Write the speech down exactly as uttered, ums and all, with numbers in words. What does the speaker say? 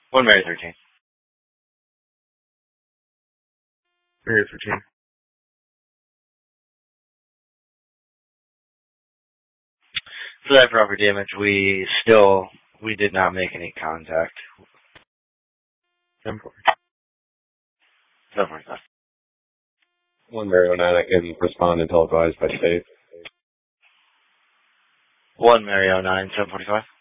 One Mary thirteen. Mary thirteen. For that property damage, we still, we did not make any contact. ten four. ten forty-five. One Mary oh nine, I can respond until advised by state. One Mary oh nine, seven forty-five.